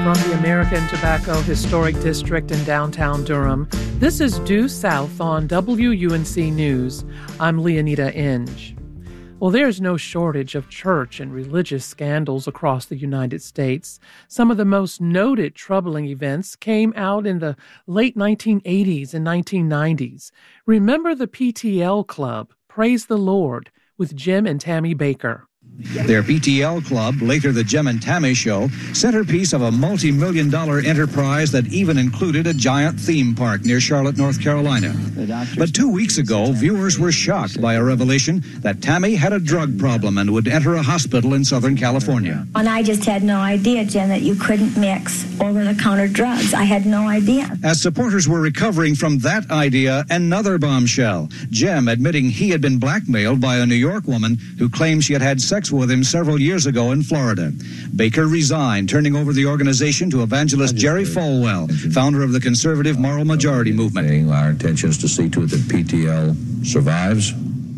from the American Tobacco Historic District in downtown Durham. This is Due South on WUNC News. I'm Leonida Inge. Well, there's no shortage of church and religious scandals across the United States. Some of the most noted troubling events came out in the late 1980s and 1990s. Remember the PTL Club, Praise the Lord, with Jim and Tammy Bakker. Their PTL Club, later the Jim and Tammy Show, centerpiece of a multi-million-dollar enterprise that even included a giant theme park near Charlotte, North Carolina. But 2 weeks ago, viewers were shocked by a revelation that Tammy had a drug problem and would enter a hospital in Southern California. And I just had no idea, Jim, that you couldn't mix over-the-counter drugs. I had no idea. As supporters were recovering from that idea, another bombshell. Jim admitting he had been blackmailed by a New York woman who claimed she had had sex with him several years ago in Florida. Bakker resigned, turning over the organization to evangelist Jerry Falwell, founder of the conservative moral majority movement. Our intention is to see to it that PTL survives.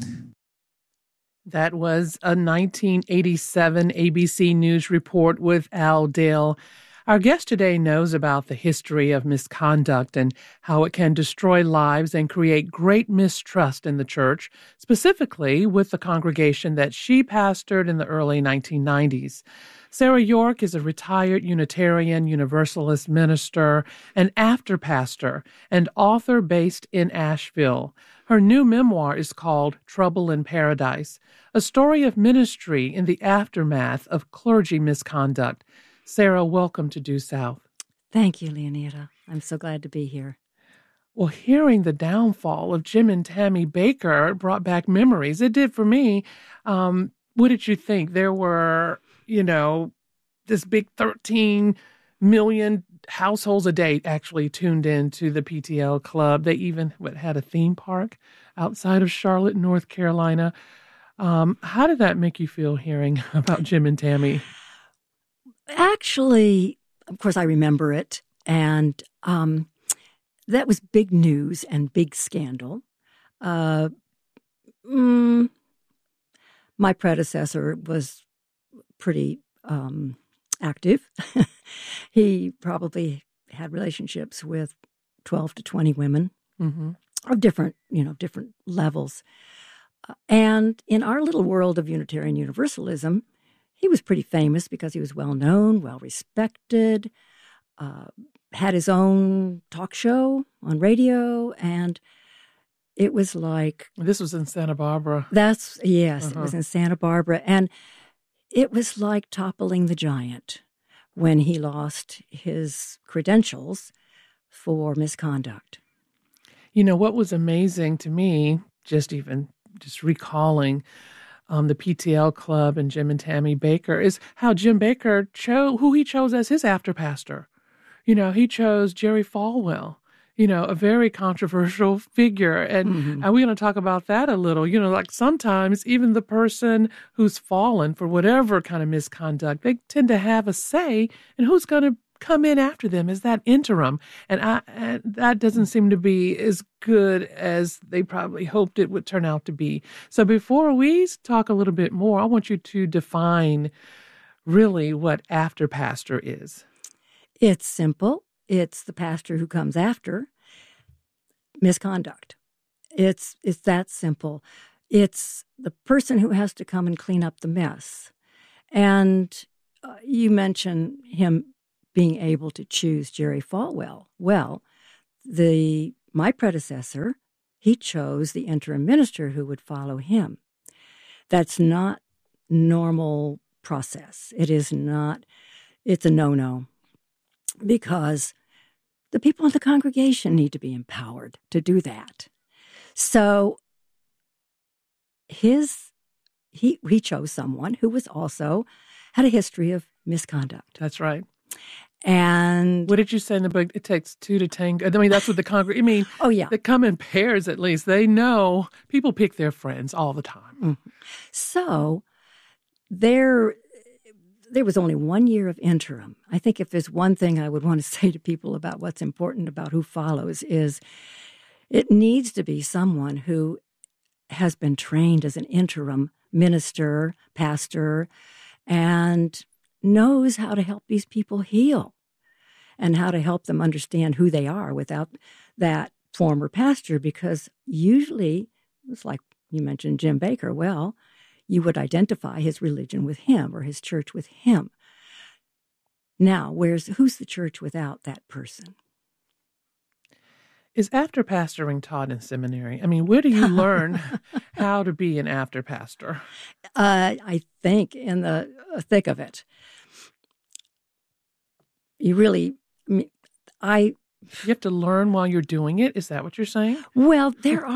That was a 1987 ABC News report with Al Dale. Our guest today knows about the history of misconduct and how it can destroy lives and create great mistrust in the church, specifically with the congregation that she pastored in the early 1990s. Sarah York is a retired Unitarian Universalist minister, an after pastor, and author based in Asheville. Her new memoir is called Trouble in Paradise, a story of ministry in the aftermath of clergy misconduct. Sarah, welcome to Due South. Thank you, Leonida. I'm so glad to be here. Well, hearing the downfall of Jim and Tammy Bakker brought back memories. It did for me. What did you think? There were, this big 13 million households a day actually tuned in to the PTL Club. They even had a theme park outside of Charlotte, North Carolina. How did that make you feel hearing about Jim and Tammy? Actually, of course, I remember it, and that was big news and big scandal. My predecessor was pretty active. He probably had relationships with 12 to 20 women of different levels. And in our little world of Unitarian Universalism, he was pretty famous because he was well-known, well-respected, had his own talk show on radio, and it was like... This was in Santa Barbara. It was in Santa Barbara, and it was like toppling the giant when he lost his credentials for misconduct. What was amazing to me, just recalling the PTL Club and Jim and Tammy Bakker, is how Jim Bakker who he chose as his after pastor. He chose Jerry Falwell, a very controversial figure. And we're going to talk about that a little. Like sometimes even the person who's fallen for whatever kind of misconduct, they tend to have a say in who's going to come in after them as that interim. And that doesn't seem to be as good as they probably hoped it would turn out to be. So before we talk a little bit more, I want you to define really what after pastor is. It's simple. It's the pastor who comes after misconduct. It's that simple. It's the person who has to come and clean up the mess. And you mention him being able to choose Jerry Falwell. Well, my predecessor, he chose the interim minister who would follow him. That's not normal process. It's a no-no, because the people in the congregation need to be empowered to do that. So he chose someone who was also had a history of misconduct. That's right. And what did you say in the book? It takes two to tango. I mean, that's what the congregation. Oh yeah, they come in pairs at least. They know people pick their friends all the time. Mm-hmm. So there was only 1 year of interim. I think if there's one thing I would want to say to people about what's important about who follows is it needs to be someone who has been trained as an interim minister, pastor, and knows how to help these people heal and how to help them understand who they are without that former pastor, because usually it's like you mentioned Jim Bakker. Well, you would identify his religion with him or his church with him. Now, who's the church without that person? Is after pastoring taught in seminary? I mean, where do you learn how to be an after pastor? I think in the thick of it. You really, you have to learn while you're doing it. Is that what you're saying? Well,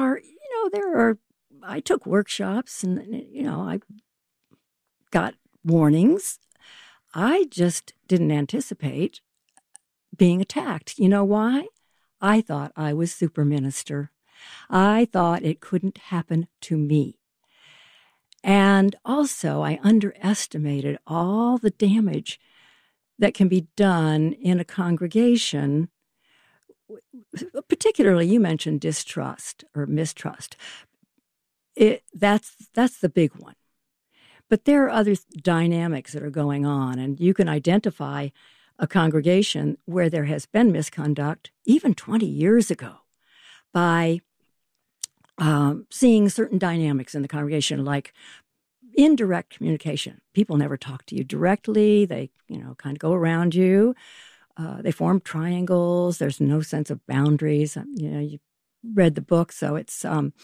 I took workshops and, I got warnings. I just didn't anticipate being attacked. You know why? I thought I was super minister. I thought it couldn't happen to me. And also, I underestimated all the damage that can be done in a congregation. Particularly, you mentioned distrust or mistrust. That's the big one. But there are other dynamics that are going on, and you can identify a congregation where there has been misconduct, even 20 years ago, by seeing certain dynamics in the congregation, like indirect communication. People never talk to you directly. They, kind of go around you. They form triangles. There's no sense of boundaries. You read the book, so it's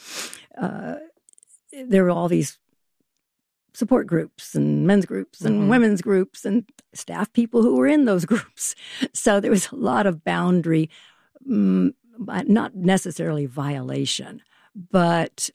there were all these support groups and men's groups and women's groups and staff people who were in those groups. So there was a lot of boundary, not necessarily violation, but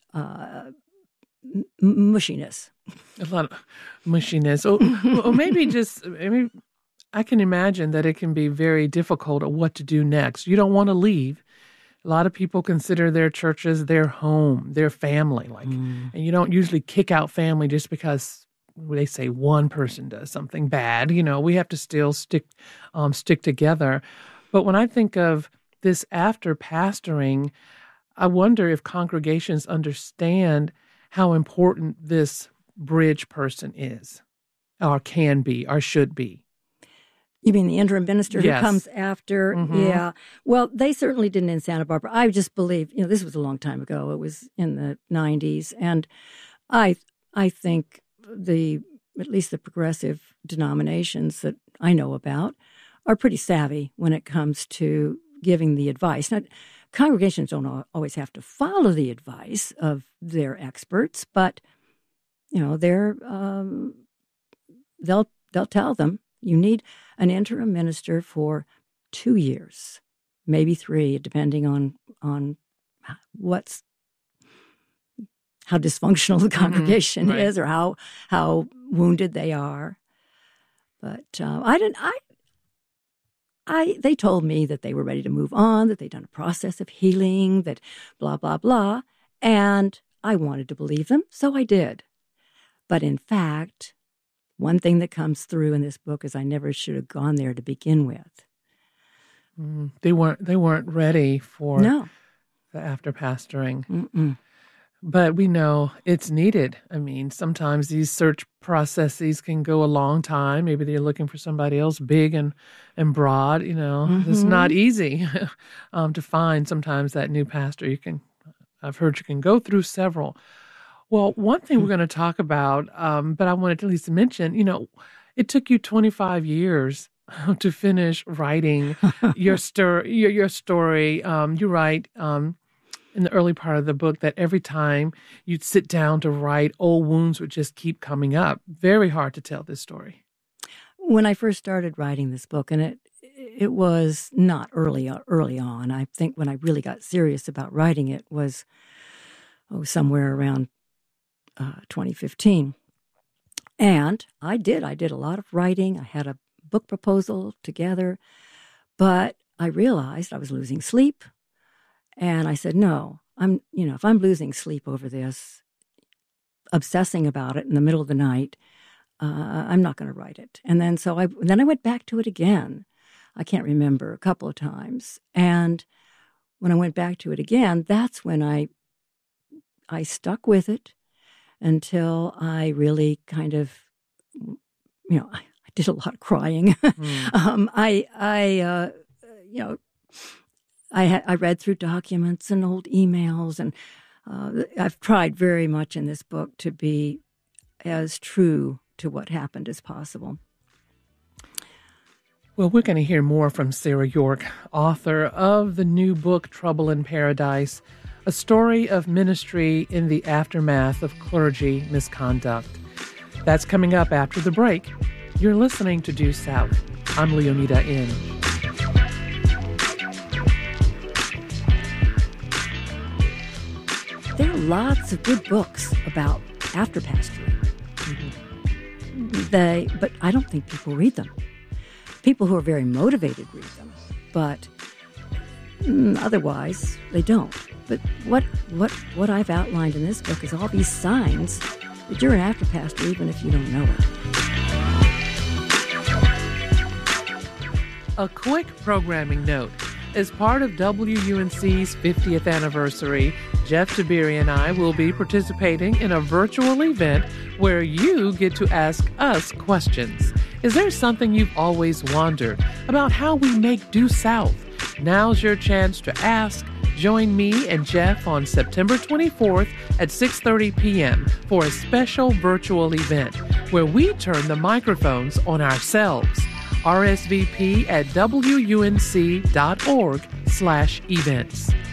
mushiness. A lot of mushiness. Or maybe I can imagine that it can be very difficult of what to do next. You don't want to leave. A lot of people consider their churches their home, their family. And you don't usually kick out family just because they say one person does something bad. We have to still stick together. But when I think of this after pastoring, I wonder if congregations understand how important this bridge person is, or can be, or should be. You mean the interim minister who Yes. comes after? Mm-hmm. Yeah. Well, they certainly didn't in Santa Barbara. I just believe, this was a long time ago. It was in the 90s. And I think at least the progressive denominations that I know about are pretty savvy when it comes to giving the advice. Now, congregations don't always have to follow the advice of their experts, but, they'll tell them, you need an interim minister for 2 years, maybe 3, depending on how dysfunctional the congregation right. is or how wounded they are. But they told me that they were ready to move on, that they'd done a process of healing, that blah, blah, blah. And I wanted to believe them, so I did. But in fact, one thing that comes through in this book is I never should have gone there to begin with. They weren't ready for the after pastoring. Mm-mm. But we know it's needed. I mean, sometimes these search processes can go a long time. Maybe they're looking for somebody else big and broad. It's not easy to find sometimes that new pastor. I've heard you can go through several. Well, one thing we're going to talk about, but I wanted to at least mention, it took you 25 years to finish writing your story. You write in the early part of the book that every time you'd sit down to write, old wounds would just keep coming up. Very hard to tell this story. When I first started writing this book, and it was not early on. I think when I really got serious about writing it was somewhere around 2015. And I did a lot of writing. I had a book proposal together, but I realized I was losing sleep. And I said, no, if I'm losing sleep over this, obsessing about it in the middle of the night, I'm not going to write it. And then I went back to it again. I can't remember, a couple of times. And when I went back to it again, that's when I stuck with it until I really kind of, I did a lot of crying. I read through documents and old emails, and I've tried very much in this book to be as true to what happened as possible. Well, we're going to hear more from Sarah York, author of the new book, Trouble in Paradise, a story of ministry in the aftermath of clergy misconduct. That's coming up after the break. You're listening to Due South. I'm Leonida In. There are lots of good books about after-pastoring. But I don't think people read them. People who are very motivated read them, but otherwise they don't. But what I've outlined in this book is all these signs that you're an after-pastor even if you don't know it. A quick programming note. As part of WUNC's 50th anniversary, Jeff Tiberi and I will be participating in a virtual event where you get to ask us questions. Is there something you've always wondered about how we make Due South? Now's your chance to ask. Join me and Jeff on September 24th at 6:30 p.m. for a special virtual event where we turn the microphones on ourselves. RSVP at WUNC.org/events.